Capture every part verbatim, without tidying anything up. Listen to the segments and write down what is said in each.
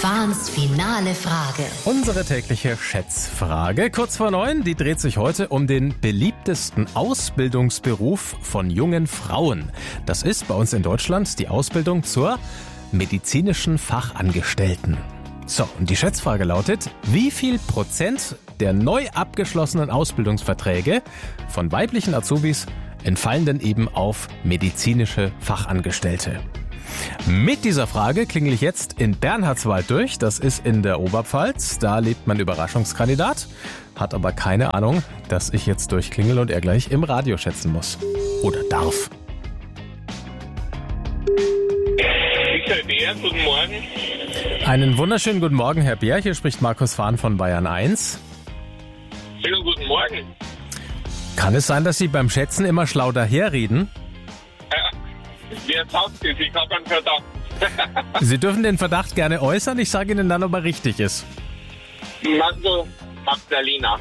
Fahns finale Frage. Unsere tägliche Schätzfrage. Kurz vor neun, die dreht sich heute um den beliebtesten Ausbildungsberuf von jungen Frauen. Das ist bei uns in Deutschland die Ausbildung zur medizinischen Fachangestellten. So, und die Schätzfrage lautet, wie viel Prozent der neu abgeschlossenen Ausbildungsverträge von weiblichen Azubis entfallen denn eben auf medizinische Fachangestellte? Mit dieser Frage klingel ich jetzt in Bernhardswald durch. Das ist in der Oberpfalz. Da lebt mein Überraschungskandidat, hat aber keine Ahnung, dass ich jetzt durchklingel und er gleich im Radio schätzen muss. Oder darf. Michael Bär, guten Morgen. Einen wunderschönen guten Morgen, Herr Bär. Hier spricht Markus Fahn von Bayern eins. Schönen guten Morgen. Kann es sein, dass Sie beim Schätzen immer schlau daherreden? Wer sagt es? Ich habe einen Verdacht. Sie dürfen den Verdacht gerne äußern. Ich sage Ihnen dann, ob er richtig ist. Mando Magdalena.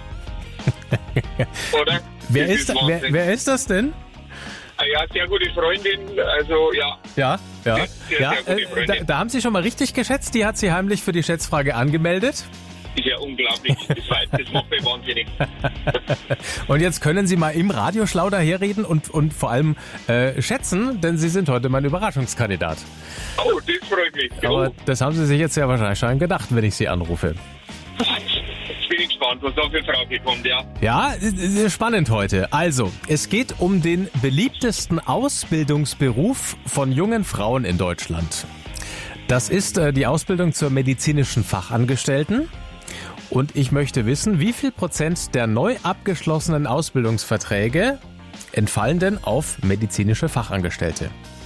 Oder? Wer Das ist, wer, Wahnsinn. wer ist das denn? Ah ja, sehr gute Freundin. Also ja, Ja, ja. Sehr, sehr, ja sehr gute äh, Freundin. da, da haben Sie schon mal richtig geschätzt. Die hat Sie heimlich für die Schätzfrage angemeldet. ist ja unglaublich. Das, weiß, das macht mich wahnsinnig. Und jetzt können Sie mal im Radio schlau daherreden und, und vor allem äh, schätzen, denn Sie sind heute mein Überraschungskandidat. Oh, das freut mich. Aber Oh, das haben Sie sich jetzt ja wahrscheinlich schon gedacht, wenn ich Sie anrufe. jetzt bin ich gespannt, was da für eine Frage kommt, ja. Ja, es ist spannend heute. Also, es geht um den beliebtesten Ausbildungsberuf von jungen Frauen in Deutschland. Das ist äh, die Ausbildung zur medizinischen Fachangestellten. Und ich möchte wissen, wie viel Prozent der neu abgeschlossenen Ausbildungsverträge entfallen denn auf medizinische Fachangestellte?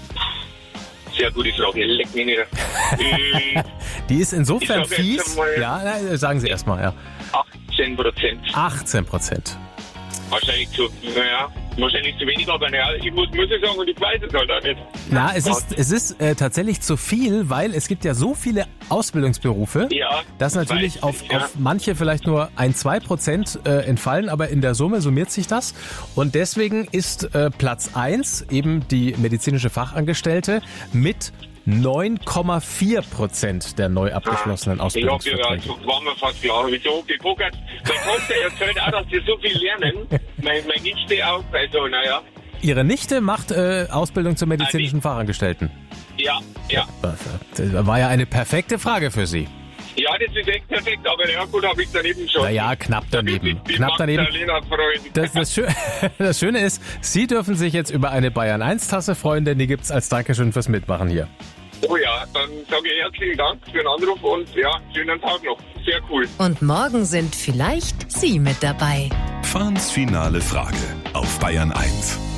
Sehr gute Frage. Leck mich nicht. Hm, Die ist insofern Ich sag jetzt fies. einmal- Ja, na, sagen Sie erstmal, ja. achtzehn Prozent. achtzehn Prozent. Wahrscheinlich zu, naja, wahrscheinlich zu wenig, aber naja, ich muss, muss ich sagen, und ich weiß es halt auch nicht. Na, es ist, es ist äh, tatsächlich zu viel, weil es gibt ja so viele Ausbildungsberufe, Ja, dass natürlich weiß auf, ich, ja. auf manche vielleicht nur ein, zwei Prozent äh, entfallen, aber in der Summe summiert sich das. Und deswegen ist äh, Platz eins eben die medizinische Fachangestellte mit neun Komma vier Prozent der neu abgeschlossenen Ich hab ja, Ausbildungsverträge. so war mir fast klar, wie so gepokert. Mein Tochter erzählt auch, dass die so viel lernen. Mein, mein Nichte auch, also naja, Ihre Nichte macht äh, Ausbildung zur medizinischen Fachangestellten. ja, ja. Das war ja eine perfekte Frage für Sie. Ja, das ist echt perfekt, aber ja gut, habe ich daneben schon. Naja, knapp daneben. Die Knapp daneben. Magdalena freuen. Das, das, Schö- das Schöne ist, Sie dürfen sich jetzt über eine Bayern eins Tasse freuen, denn die gibt's als Dankeschön fürs Mitmachen hier. Oh ja, dann sage ich herzlichen Dank für den Anruf und ja, schönen Tag noch. Sehr cool. Und morgen sind vielleicht Sie mit dabei. Fahns finale Frage auf Bayern eins.